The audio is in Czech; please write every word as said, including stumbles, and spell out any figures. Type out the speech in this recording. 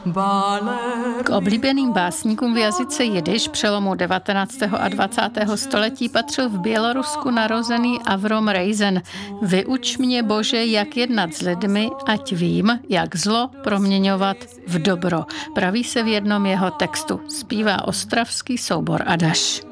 K oblíbeným básníkům v jazyce jidiš přelomu devatenáctého a dvacátého století patřil v Bělorusku narozený Avrom Reizen. Vyuč mě, Bože, jak jednat s lidmi, ať vím, jak zlo proměňovat v dobro. Praví se v jednom jeho textu. Zpívá ostravský soubor Adaš.